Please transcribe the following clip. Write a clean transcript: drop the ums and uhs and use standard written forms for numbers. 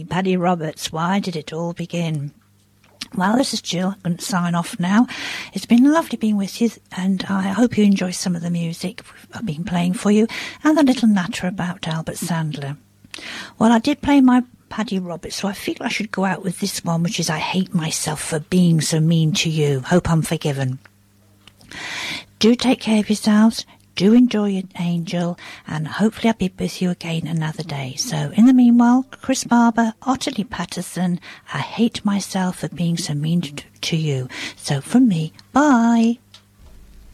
Paddy Roberts, Why Did It All Begin? Well, this is Jill. I'm going to sign off now. It's been lovely being with you, and I hope you enjoy some of the music I've been playing for you, and the little natter about Albert Sandler. Well, I did play my Paddy Roberts, so I feel I should go out with this one, which is I Hate Myself for Being So Mean to You. Hope I'm forgiven. Do take care of yourselves. Do enjoy your angel, and hopefully I'll be with you again another day. So in the meanwhile, Chris Barber, Ottilie Patterson, I hate myself for being so mean to you. So from me, bye.